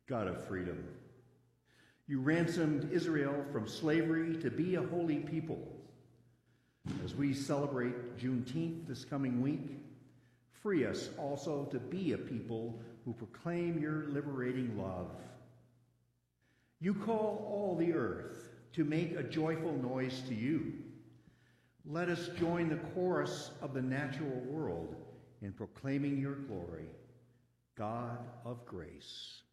God of freedom. You ransomed Israel from slavery to be a holy people. As we celebrate Juneteenth this coming week, free us also to be a people who proclaim your liberating love. You call all the earth to make a joyful noise to you. Let us join the chorus of the natural world in proclaiming your glory, God of grace.